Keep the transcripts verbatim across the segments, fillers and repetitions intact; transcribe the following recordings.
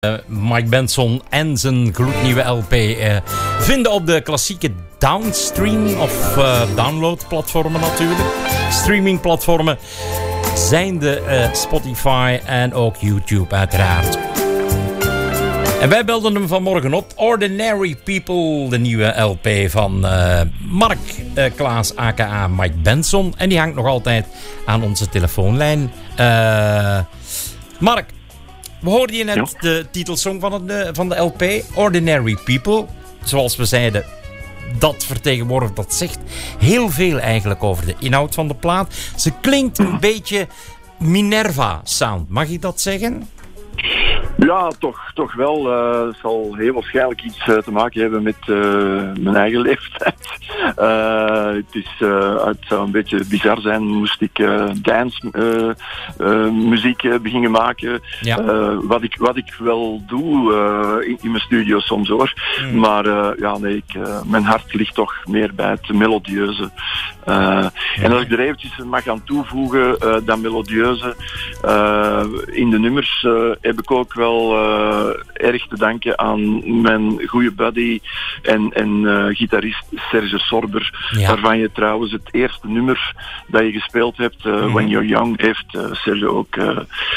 Uh, Mike Benson en zijn gloednieuwe L P uh, vinden op de klassieke downstream of uh, downloadplatformen natuurlijk. Streamingplatformen zijn de uh, Spotify en ook YouTube uiteraard. En wij belden hem vanmorgen op. Ordinary People, de nieuwe L P van uh, Mark uh, Klaas, aka Mike Benson. En die hangt nog altijd aan onze telefoonlijn. Uh, Mark, we hoorden je net ja. de titelsong van, het, van de L P, Ordinary People. Zoals we zeiden, dat vertegenwoordigt, dat zegt heel veel eigenlijk over de inhoud van de plaat. Ze klinkt een beetje Minerva-sound, mag ik dat zeggen? Ja, toch, toch wel. Uh, het zal heel waarschijnlijk iets uh, te maken hebben met uh, mijn eigen leeftijd. Uh, het is, uh, het zou een beetje bizar zijn, moest ik uh, dance uh, uh, muziek uh, beginnen maken. Ja. Uh, wat, ik, wat ik wel doe uh, in, in mijn studio soms hoor. Mm. Maar uh, ja, nee, ik, uh, mijn hart ligt toch meer bij het melodieuze. Uh, ja. En als ik er eventjes mag aan toevoegen, uh, dat melodieuze uh, in de nummers uh, heb ik ook wel Uh, erg te danken aan mijn goede buddy en, en uh, gitarist Serge Sorber, ja. waarvan je trouwens het eerste nummer dat je gespeeld hebt, uh, mm-hmm. When You're Young, heeft uh, Serge ook uh,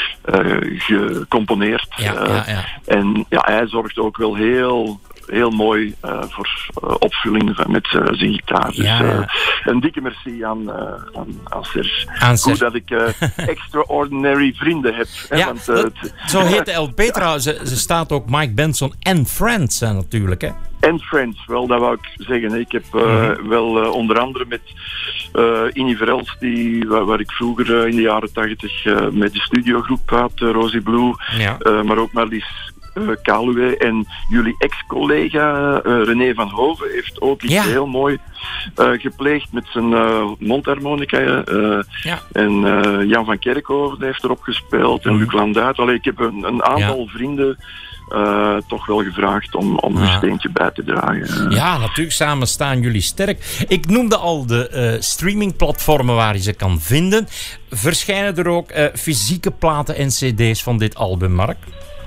uh, gecomponeerd. Ja, uh, ja, ja. En ja, hij zorgt ook wel heel heel mooi uh, voor uh, opvulling van, met uh, zijn gitaar. Dus ja, ja. Uh, een dikke merci aan, uh, aan, aan Serge. Aan Goed dat ik uh, extraordinary vrienden heb. Hè, ja, want, uh, dat, zo heet de L P trouwens. Ze, ze staat ook Mike Benson en Friends uh, natuurlijk, hè? En Friends, wel, dat wou ik zeggen. Hè. Ik heb uh, mm-hmm. wel uh, onder andere met uh, Inni Verels, die, waar, waar ik vroeger uh, in de jaren tachtig uh, met de studiogroep had, uh, Rosie Blue, ja. uh, maar ook Marlies Uh, Kaluwe en jullie ex-collega uh, René van Hoven heeft ook iets ja. heel mooi uh, gepleegd met zijn uh, mondharmonica. Uh, ja. En uh, Jan van Kerkhoven heeft erop gespeeld en mm. Luc Landuit. Allee, ik heb een, een aantal ja. vrienden Uh, toch wel gevraagd om, om ja. een steentje bij te dragen. Ja, natuurlijk, samen staan jullie sterk. Ik noemde al de uh, streamingplatformen waar je ze kan vinden. Verschijnen er ook uh, fysieke platen en cd's van dit album, Mark?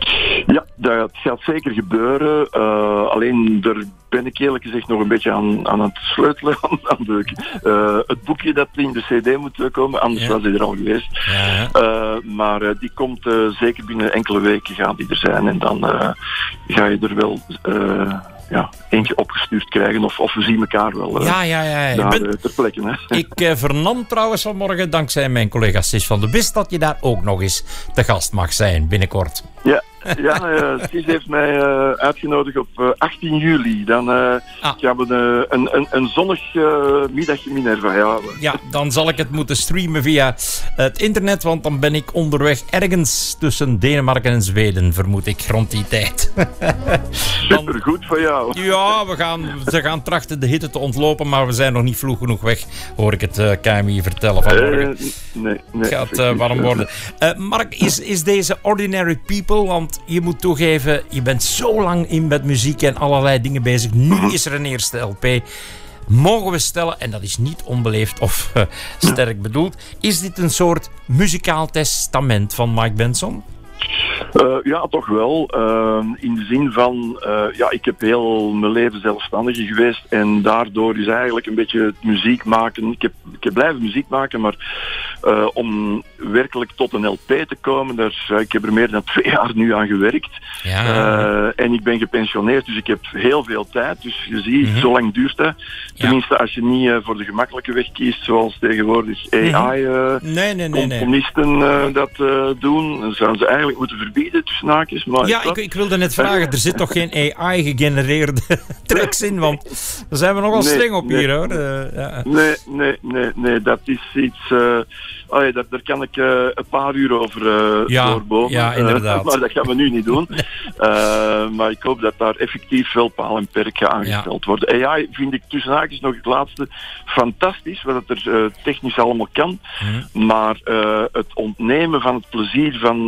Ja, dat gaat zeker gebeuren. Uh, alleen daar ben ik eerlijk gezegd nog een beetje aan, aan het sleutelen. Aan, aan de, uh, het boekje dat in de cd moet komen, anders ja. was hij er al geweest. Ja, uh, maar uh, die komt uh, zeker binnen enkele weken gaan die er zijn. En dan uh, ga je er wel Uh, ja, eentje opgestuurd krijgen. Of, of we zien elkaar wel uh, ja, ja, ja, ja. daar ben, uh, ter plekke. Hè. Ik uh, vernam trouwens vanmorgen, dankzij mijn collega Sis van de Bist, dat je daar ook nog eens te gast mag zijn binnenkort. Ja, ja uh, Sis heeft mij uh, uitgenodigd op uh, achttien juli. Dan uh, ah. gaan we uh, een, een, een zonnig uh, middagje Minerva houden. Ja, dan zal ik het moeten streamen via het internet, want dan ben ik onderweg ergens tussen Denemarken en Zweden, vermoed ik, rond die tijd. Dan, Supergoed voor jou. Ja, we gaan, ze gaan trachten de hitte te ontlopen, maar we zijn nog niet vroeg genoeg weg, hoor ik het uh, K M I vertellen vanmorgen. Uh, nee, nee. Het gaat uh, warm worden. Uh, Mark, is, is deze Ordinary People, want je moet toegeven, je bent zo lang in met muziek en allerlei dingen bezig. Nu is er een eerste L P. Mogen we stellen, en dat is niet onbeleefd of uh, sterk bedoeld, is dit een soort muzikaal testament van Mike Benson? Uh, ja, toch wel. Uh, in de zin van, uh, ja, ik heb heel mijn leven zelfstandig geweest en daardoor is eigenlijk een beetje het muziek maken. Ik heb, ik heb blijven muziek maken, maar uh, om werkelijk tot een L P te komen, daar, uh, ik heb er meer dan twee jaar nu aan gewerkt. Ja. Uh, en ik ben gepensioneerd, dus ik heb heel veel tijd. Dus je ziet, mm-hmm. zo lang duurt dat. Tenminste, ja. als je niet uh, voor de gemakkelijke weg kiest, zoals tegenwoordig A I uh, nee, nee, nee, componisten uh, dat uh, doen, dan zouden ze eigenlijk moeten verbieden tussen haakjes. Maar ja, ik, ik wilde net vragen, er zit toch geen A I-gegenereerde tracks in, want daar zijn we nogal nee, streng op nee, hier, hoor. Uh, ja. Nee, nee, nee, nee, dat is iets Uh, Oh ja, daar, daar kan ik uh, een paar uur over uh, ja, doorbomen. Ja, inderdaad. Uh, maar dat gaan we nu niet doen. Uh, maar ik hoop dat daar effectief wel paal en perk aangesteld ja. wordt. A I vind ik tussen haakjes nog het laatste fantastisch, wat het er uh, technisch allemaal kan. Hmm. Maar uh, het ontnemen van het plezier van, van zeker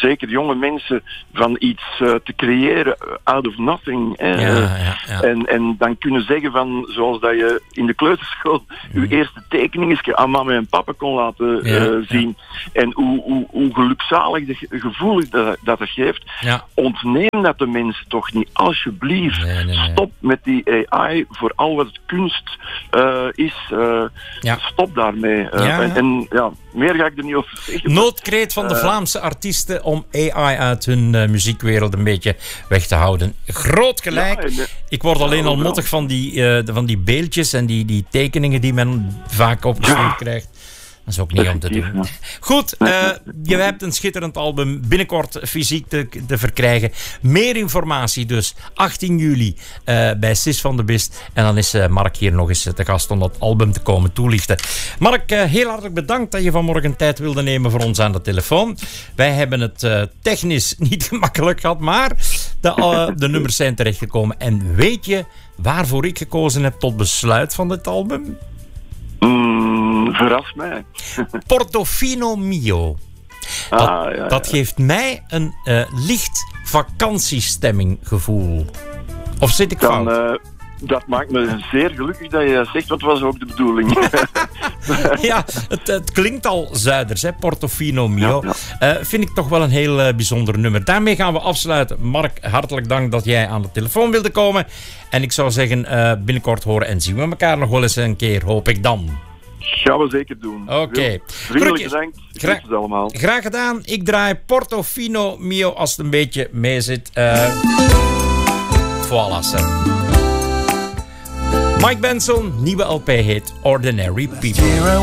zeker jonge mensen, van iets uh, te creëren out of nothing. Eh, ja, ja, ja. En, en dan kunnen zeggen van, zoals dat je in de kleuterschool mm. je eerste tekeningen aan mama en papa kon laten ja, uh, zien. Ja. En hoe, hoe, hoe gelukzalig de gevoel dat, dat dat geeft. Ja. Ontneem dat de mensen toch niet, alsjeblieft. Nee, nee, nee. Stop met die A I voor al wat kunst uh, is. Uh, ja. Stop daarmee. Uh, ja. En, en ja, meer ga ik er niet over zeggen. Noodkreet van de uh, Vlaamse artiesten om A I uit hun uh, muziekwereld een beetje weg te houden. Groot gelijk. Ja, en, uh, ik word alleen ja, al mottig van die, uh, van die beeldjes en die, die tekeningen die men vaak opgestuurd ja. krijgt. Dat is ook niet om te doen. Ja. Goed, uh, je hebt een schitterend album binnenkort fysiek te, te verkrijgen. Meer informatie dus achttien juli uh, bij Sis van de Bist. En dan is uh, Mark hier nog eens te gast om dat album te komen toelichten. Mark, uh, heel hartelijk bedankt dat je vanmorgen tijd wilde nemen voor ons aan de telefoon. Wij hebben het uh, technisch niet gemakkelijk gehad, maar de, uh, de nummers zijn terechtgekomen. En weet je waarvoor ik gekozen heb tot besluit van dit album? Mm, verras mij. Portofino Mio. Dat, ah, ja, ja. dat geeft mij een uh, licht vakantiestemming gevoel. Of zit ik Dan, fout? Uh, dat maakt me zeer gelukkig dat je zegt, wat was ook de bedoeling. ja, het, het klinkt al zuiders, hè? Portofino Mio. Ja, ja. Uh, vind ik toch wel een heel uh, bijzonder nummer. Daarmee gaan we afsluiten. Mark, hartelijk dank dat jij aan de telefoon wilde komen. En ik zou zeggen, uh, binnenkort horen en zien we elkaar nog wel eens een keer, hoop ik dan. Gaan we zeker doen. Oké. Okay. Vriendelijk bedankt. Gra- allemaal. Graag gedaan. Ik draai Portofino Mio als het een beetje mee zit. Uh, voilà, sir. Mike Benson, nieuwe L P heet Ordinary People.